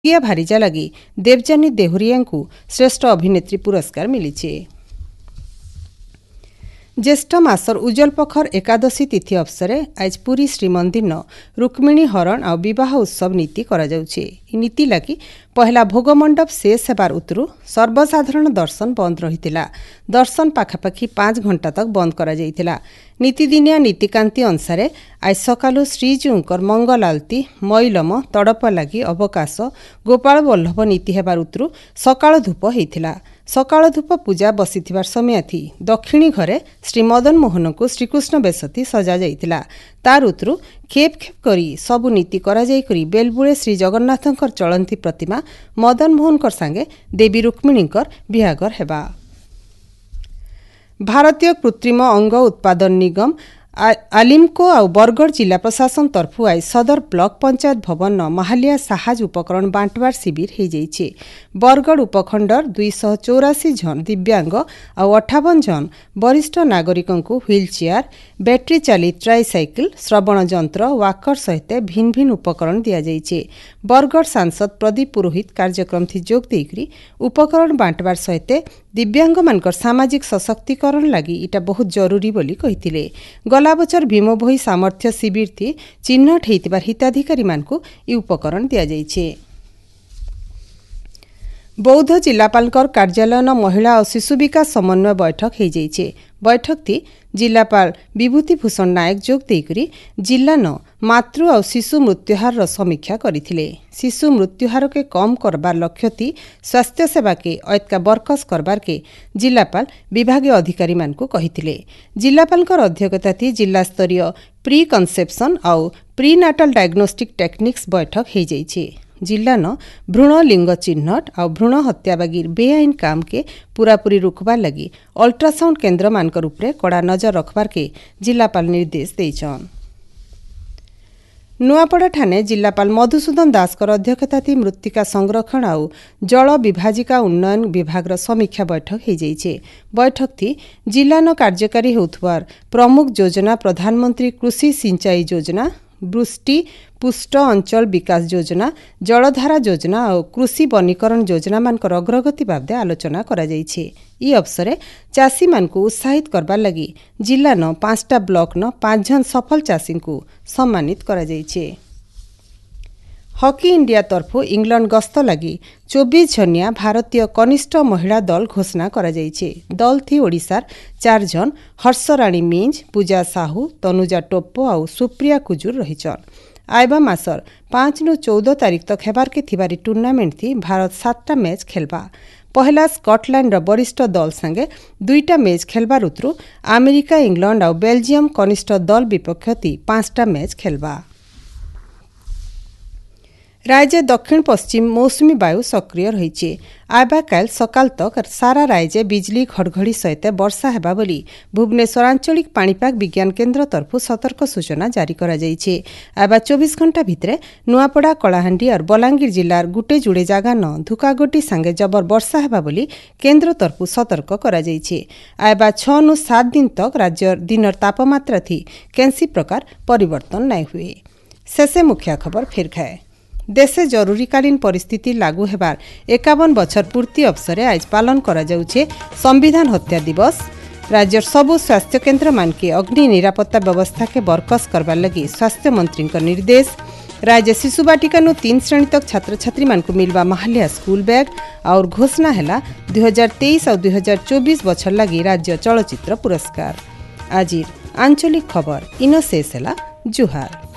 किया भारिजा लगी देवजानी देहुरिया को श्रेष्ठ अभिनेत्री पुरस्कार मिली। ज्येष्ठ मासर उज्जवल पखर एकादशी तिथि अवसर आज पुरी श्रीमंदिर रुक्मिणी हरण आ विवाह उत्सव नीति करा जाउछे। नीति लगी पहला भोगमंडप शेष हेबार उतरु सर्वसाधारण दर्शन बंद रहितिला। दर्शन पाखापाखि 5 घंटा तक बंद करा जाइतिला। नीतिदिनिया नीतिकांति अनुसार आज सकालु श्रीजीउंकर मंगल आलती मैलम तड़प लगी अवकाश गोपाल वल्लभ नीति हेबार उतरु सकाळ धूप हेइतिला। सकाळ धूप पूजा बसिथिबार समय थी दक्षिणी घरे श्री मदन मोहन को श्रीकृष्ण बेसती सजा जाइतिला। तार उतरु खेप खेप करी सबु नीति करा जाई करी बेलबुळे श्री जगन्नाथंकर चलंती प्रतिमा मदन मोहनकर सांगे देवी रुक्मिणीकर बिहागर हेबा। भारतीय कृत्रिम अंग उत्पादन निगम आलिमको आ बरगढ़ जिला प्रशासन तरफु आई सदर ब्लॉक पंचायत भवन महालिया साहाज उपकरण बांटवार शिविर हो जाइए। बरगढ़ उपखंडर 284 जन दिव्यांग आ 58 जन वरिष्ठ नागरिकों को व्हील चेयर बैटरी चालित ट्राइसाइकिल श्रवण जंत्र वाकर सहित भिन्न भिन्न उपकरण दि जाइए। बरगढ़ सांसद प्रदीप पुरोहित कार्यक्रम थी जोग देकरी उपकरण बांटवार सहित दिव्यांग मानकर सामाजिक सशक्तिकरण लगी इटा बहुत जरूरी बोली कहिथिले। गला बचर भीम भोई सामर्थ्य शिविर थी चिन्हट होइतिबार हिताधिकारी मानकु ई उपकरण दिया जाइछे। बौद्ध जिलापालकर कार्यालय महिला और शिशु विकास समन्वय बैठक हो जाइए। बैठक थी जिलापाल विभूति भूषण नायक जोग देकरी जिला मातृ और शिशु मृत्युहार समीक्षा करथिले। शिशु मृत्युहार के कम करबार लक्ष्य थी स्वास्थ्य सेवा के ऐतका बरकस करबार के जिलापाल विभागीय अधिकारी मानकु कहिथिले। जिलापालकर अध्यक्षता थी जिला स्तरीय प्री कन्सेप्शन और प्री नाटल डायग्नोस्टिक टेक्निक्स बैठक हो जाइए। जिला भ्रूण लिंग चिन्हट और भ्रूण हत्या बागी बेआईन काम के पूरापूरी रुकबार लगी अल्ट्रासाउंड केन्द्र मानकर उपरे कड़ा नजर रखबार के जिलापाल निर्देश देइछन। नुआपड़ा ठाणे जिलापाल मधुसूदन दासकर अध्यक्षता थी मृत्तिका संरक्षण और जल विभाजिका उन्नयन विभाग समीक्षा बैठक हो जाइए। बैठक थी जिला कार्यकारी होउथबार प्रमुख योजना प्रधानमंत्री कृषि सिंचाई योजना वृष्टि पुष्ट अंचल विकास योजना जलधारा योजना और कृषि वनीकरण योजना मानकर अग्रगति बाबदे आलोचना करा जाइछे। ई अवसरे चाषी मानकु उत्साहित करबार लगी जिला 5टा ब्लॉक 5 जन सफल चाषी को सम्मानित करा जाइछे। हॉकी इंडिया तरफु इंग्लैंड गस्त लगी 24 जनिया भारतीय कनिष्ठ महिला दल घोषणा करा जाइछे। दल थी ओडिशार 4 जन हर्षराणी मिंज पूजा साहू तनुजा टोप्पो और सुप्रिया कुजूर रहिछन। आइबा मासर 5 नु 14 तारीख तक हेबार के थिबारी टूर्नामेंट थी भारत 7टा मैच खेलबा। पहला स्कॉटलैंड वरिष्ठ दल संगे 2टा मैच खेलबार उतरु अमेरिका इंग्लैंड और बेल्जियम कनिष्ठ दल विपक्ष थी 5टा मैच खेलबा। राज्य दक्षिण पश्चिम मौसुमी वायु सक्रिय रही। आबा काल सकाल तक सारा राज्य बिजली घड़घड़ी सहित वर्षा हेबा बोली भुवनेश्वर आंचलिक पाणीपाग विज्ञान केन्द्र तरफु सतर्क सूचना जारी करा जाइछे। आबा 24 घंटा भितरे नुआपड़ा कलाहांडी और बलांगीर जिलार गुटे जुड़े जागा धुकागोटी सांगे जबर वर्षा हेबा बोली केन्द्र तरफु सतर्क करा जाइछे। आबा 6 नु 7 दिन तक राज्य दिनर तापमात्रा थी कैंसी प्रकार परिवर्तन नहीं हुए। शेषे मुख्य खबर फिर खाए। देशे जरूरीकालीन परिस्थिति लागू हेबार 51 बछर पूर्ति अवसरे आज पालन करा जाउछे संविधान हत्या दिवस। राज्यर सबु स्वास्थ्य केन्द्र मानके अग्नि निरापत्ता व्यवस्था के बरकस करबार लगी स्वास्थ्य मंत्री निर्देश। राज्य शिशु बाटिका 3 श्रेणी तक छात्र छात्री मानकु मिलवा महालिया स्कूल बैग और घोषणा हैला 2023 और 2024 बछर लगी राज्य चलचित्र पुरस्कार। आज आंचलिक खबर इन शेष हैला। जुहार।